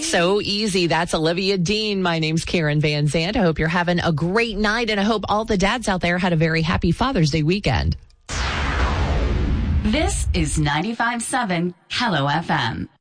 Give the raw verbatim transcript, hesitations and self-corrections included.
So easy. That's Olivia Dean. My name's Karen Van Zandt. I hope you're having a great night, and I hope all the dads out there had a very happy Father's Day weekend. This is ninety-five point seven Hello F M.